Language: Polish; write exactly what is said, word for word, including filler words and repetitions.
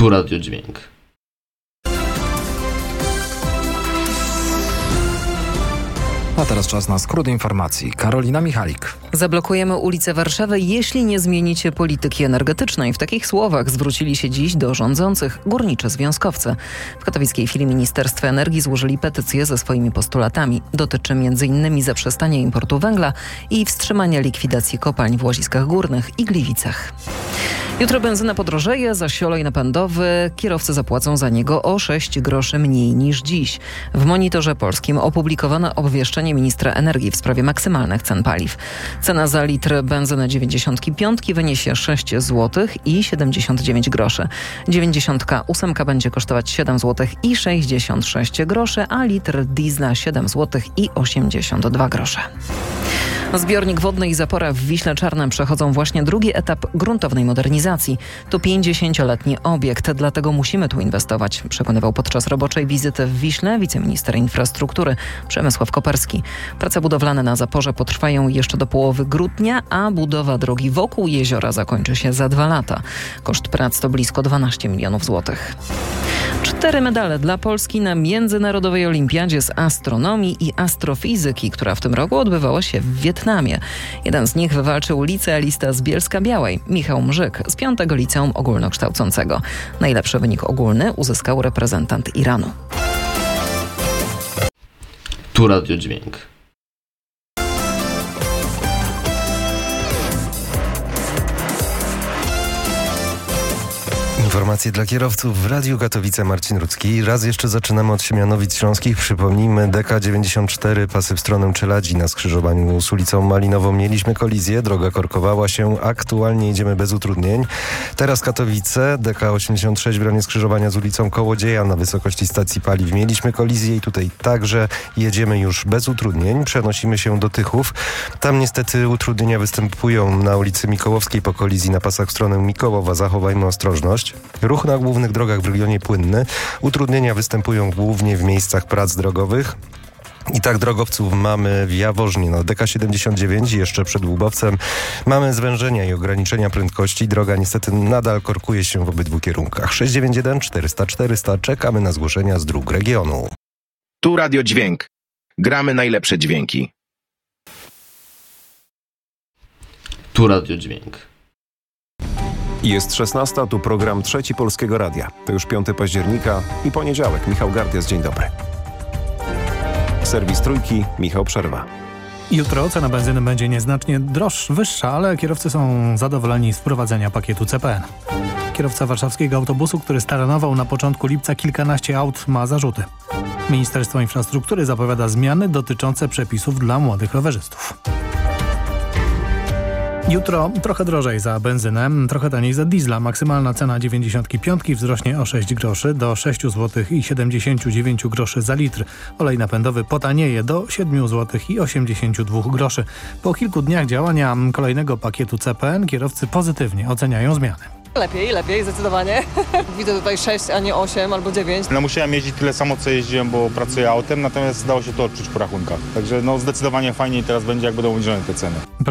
Tu Radio Dźwięk. A teraz czas na skrót informacji. Karolina Michalik. Zablokujemy ulice Warszawy, jeśli nie zmienicie polityki energetycznej. W takich słowach zwrócili się dziś do rządzących górniczy związkowcy. W katowickiej filii Ministerstwa Energii złożyli petycję ze swoimi postulatami. Dotyczy między innymi zaprzestania importu węgla i wstrzymania likwidacji kopalń w Łaziskach Górnych i Gliwicach. Jutro benzyna podrożeje, zaś olej napędowy kierowcy zapłacą za niego o sześć groszy mniej niż dziś. W Monitorze Polskim opublikowano obwieszczenie ministra energii w sprawie maksymalnych cen paliw. Cena za litr benzyny dziewięćdziesiąt pięć wyniesie sześć złotych i siedemdziesiąt dziewięć groszy. dziewięćdziesiąt osiem będzie kosztować siedem złotych i sześćdziesiąt sześć groszy, a litr diesla siedem złotych i osiemdziesiąt dwa grosze. Zbiornik wodny i zapora w Wiśle Czarnym przechodzą właśnie drugi etap gruntownej modernizacji. To pięćdziesięcioletni obiekt, dlatego musimy tu inwestować, przekonywał podczas roboczej wizyty w Wiśle wiceminister infrastruktury Przemysław Koperski. Prace budowlane na zaporze potrwają jeszcze do połowy grudnia, a budowa drogi wokół jeziora zakończy się za dwa lata. Koszt prac to blisko dwanaście milionów złotych. Cztery medale dla Polski na Międzynarodowej Olimpiadzie z astronomii i astrofizyki, która w tym roku odbywała się w Wietnamie. Jeden z nich wywalczył licealista z Bielska-Białej, Michał Mrzyk z piątego Liceum Ogólnokształcącego. Najlepszy wynik ogólny uzyskał reprezentant Iranu. Tu Radio Dźwięk. Informacje dla kierowców w Radiu Katowice. Marcin Rudzki. Raz jeszcze zaczynamy od Siemianowic Śląskich. Przypomnijmy, D K dziewięćdziesiąt cztery, pasy w stronę Czeladzi na skrzyżowaniu z ulicą Malinową. Mieliśmy kolizję, droga korkowała się. Aktualnie jedziemy bez utrudnień. Teraz Katowice, D K osiemdziesiąt sześć w rejonie skrzyżowania z ulicą Kołodzieja na wysokości stacji paliw. Mieliśmy kolizję i tutaj także jedziemy już bez utrudnień. Przenosimy się do Tychów. Tam niestety utrudnienia występują na ulicy Mikołowskiej po kolizji na pasach w stronę Mikołowa. Zachowajmy ostrożność. Ruch na głównych drogach w regionie płynny. Utrudnienia występują głównie w miejscach prac drogowych. I tak drogowców mamy w Jaworznie na D K siedemdziesiąt dziewięć, jeszcze przed Łubowcem. Mamy zwężenia i ograniczenia prędkości. Droga niestety nadal korkuje się w obydwu kierunkach. sześć dziewięć jeden czterysta czterysta. Czekamy na zgłoszenia z dróg regionu. Tu Radio Dźwięk. Gramy najlepsze dźwięki. Tu Radio Dźwięk. Jest szesnasta, tu program Trzeci Polskiego Radia. To już piątego października i poniedziałek. Michał Gardias, dzień dobry. Serwis Trójki, Michał Przerwa. Jutro cena benzyny będzie nieznacznie droższa, wyższa, ale kierowcy są zadowoleni z wprowadzenia pakietu C P N. Kierowca warszawskiego autobusu, który staranował na początku lipca kilkanaście aut, ma zarzuty. Ministerstwo Infrastruktury zapowiada zmiany dotyczące przepisów dla młodych rowerzystów. Jutro trochę drożej za benzynę, trochę taniej za diesla. Maksymalna cena dziewięćdziesiąt pięć wzrośnie o sześć groszy do sześć złotych i siedemdziesiąt dziewięć groszy za litr. Olej napędowy potanieje do siedem złotych i osiemdziesiąt dwa groszy. Po kilku dniach działania kolejnego pakietu C P N kierowcy pozytywnie oceniają zmiany. Lepiej, lepiej, zdecydowanie. Widzę tutaj sześć, a nie osiem albo dziewięć. No musiałem jeździć tyle samo, co jeździłem, bo pracuję autem, natomiast dało się to odczuć po rachunkach. Także no zdecydowanie fajniej teraz będzie, jak będą obniżone te ceny.